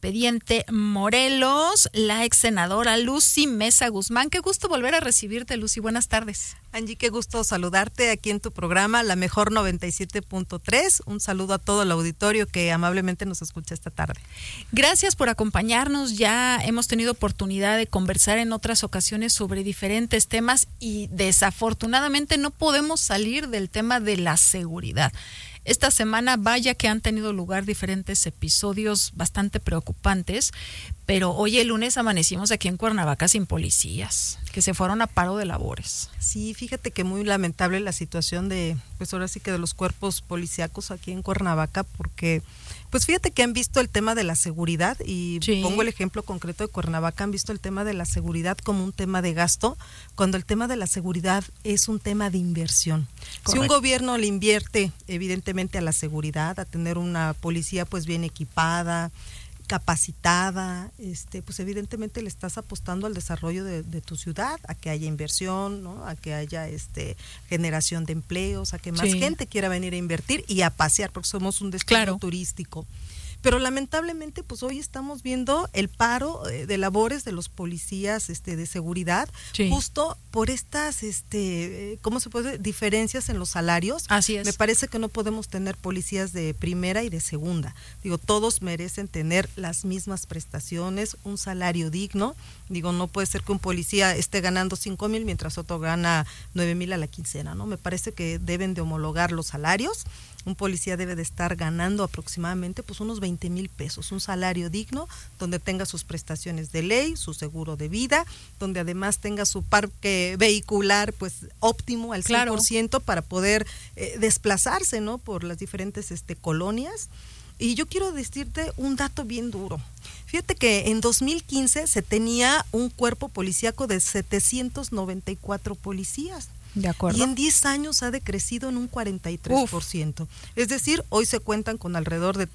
Expediente Morelos, la ex senadora Lucy Mesa Guzmán. Qué gusto volver a recibirte, Lucy. Buenas tardes. Angie, qué gusto saludarte aquí en tu programa, La Mejor 97.3. Un saludo a todo el auditorio que amablemente nos escucha esta tarde. Gracias por acompañarnos. Ya hemos tenido oportunidad de conversar en otras ocasiones sobre diferentes temas y desafortunadamente no podemos salir del tema de la seguridad. Esta semana, vaya que han tenido lugar diferentes episodios bastante preocupantes, pero hoy el lunes amanecimos aquí en Cuernavaca sin policías, que se fueron a paro de labores. Sí, fíjate que muy lamentable la situación de, pues ahora sí que de los cuerpos policíacos aquí en Cuernavaca, porque pues fíjate que han visto el tema de la seguridad y sí. Pongo el ejemplo concreto de Cuernavaca, han visto el tema de la seguridad como un tema de gasto, cuando el tema de la seguridad es un tema de inversión. Correcto. Si un gobierno le invierte evidentemente a la seguridad, a tener una policía pues bien equipada, capacitada, pues evidentemente le estás apostando al desarrollo de tu ciudad, a que haya inversión, ¿no? A que haya generación de empleos, a que más gente quiera venir a invertir y a pasear, porque somos un destino turístico. Pero lamentablemente pues hoy estamos viendo el paro de labores de los policías de seguridad, justo por estas ¿cómo se puede? Diferencias en los salarios. Así es. Me parece que no podemos tener policías de primera y de segunda. Digo, todos merecen tener las mismas prestaciones, un salario digno. Digo, no puede ser que un policía esté ganando 5,000 mientras otro gana 9,000 a la quincena, ¿no? Me parece que deben de homologar los salarios. Un policía debe de estar ganando aproximadamente pues unos 20,000 pesos, un salario digno, donde tenga sus prestaciones de ley, su seguro de vida, donde además tenga su parque vehicular pues óptimo al 100% para poder desplazarse, ¿no? Por las diferentes colonias. Y yo quiero decirte un dato bien duro. Fíjate que en 2015 se tenía un cuerpo policíaco de 794 policías. De acuerdo. Y en 10 años ha decrecido en un 43%. Es decir, hoy se cuentan con alrededor de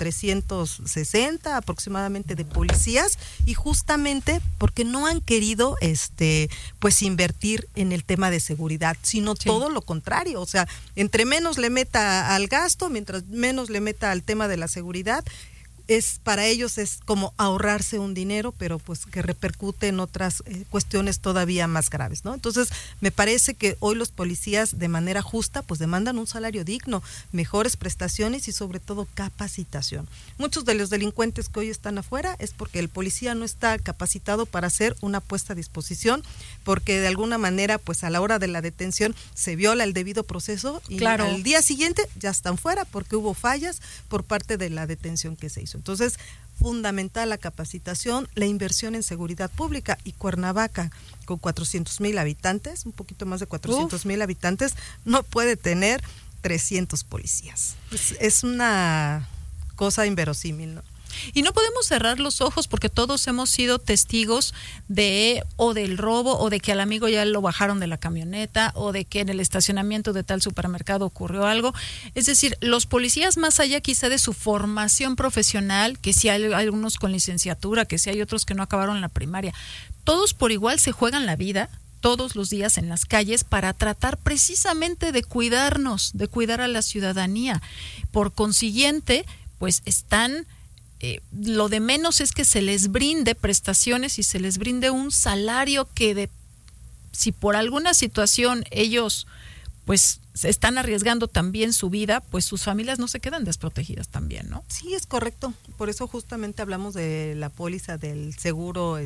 360 aproximadamente de policías, y justamente porque no han querido pues invertir en el tema de seguridad, sino todo lo contrario. O sea, entre menos le meta al gasto, mientras menos le meta al tema de la seguridad, para ellos es como ahorrarse un dinero, pero pues que repercute en otras cuestiones todavía más graves, ¿no? Entonces, me parece que hoy los policías de manera justa pues demandan un salario digno, mejores prestaciones y sobre todo capacitación. Muchos de los delincuentes que hoy están afuera es porque el policía no está capacitado para hacer una puesta a disposición, porque de alguna manera pues a la hora de la detención se viola el debido proceso y al día siguiente ya están fuera porque hubo fallas por parte de la detención que se hizo. Entonces, fundamental la capacitación, la inversión en seguridad pública, y Cuernavaca, con 400,000 habitantes, un poquito más de 400,000 habitantes, no puede tener 300 policías. Es una cosa inverosímil, ¿no? Y no podemos cerrar los ojos porque todos hemos sido testigos del robo, o de que al amigo ya lo bajaron de la camioneta, o de que en el estacionamiento de tal supermercado ocurrió algo. Es decir, los policías, más allá quizá de su formación profesional, que sí hay algunos con licenciatura, que sí hay otros que no acabaron la primaria, todos por igual se juegan la vida todos los días en las calles para tratar precisamente de cuidarnos, de cuidar a la ciudadanía. Por consiguiente, pues están... lo de menos es que se les brinde prestaciones y se les brinde un salario que si por alguna situación ellos pues se están arriesgando también su vida, pues sus familias no se quedan desprotegidas también, ¿no? Sí, es correcto. Por eso justamente hablamos de la póliza del seguro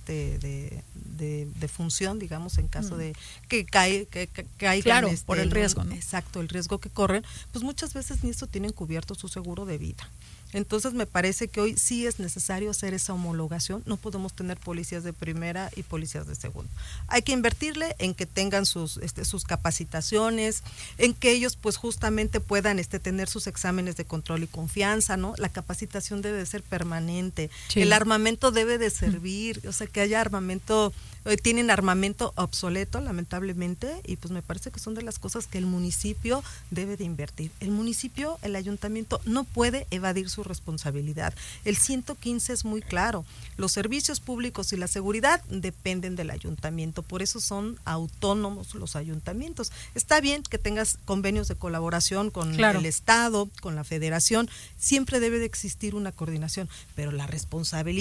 de función, digamos, en caso de que caigan. Claro, por el riesgo, ¿no? Exacto, el riesgo que corren, pues muchas veces ni eso tienen cubierto su seguro de vida. Entonces me parece que hoy sí es necesario hacer esa homologación. No podemos tener policías de primera y policías de segunda. Hay que invertirle en que tengan sus capacitaciones, en que ellos pues justamente puedan tener sus exámenes de control y confianza, ¿no? La capacitación debe de ser permanente. El armamento debe de servir, o sea, que haya armamento. Tienen armamento obsoleto, lamentablemente, y pues me parece que son de las cosas que el municipio debe de invertir. El municipio, el ayuntamiento, no puede evadir su su responsabilidad. El 115 es muy claro, los servicios públicos y la seguridad dependen del ayuntamiento, por eso son autónomos los ayuntamientos. Está bien que tengas convenios de colaboración con el Estado, con la Federación, siempre debe de existir una coordinación, pero la responsabilidad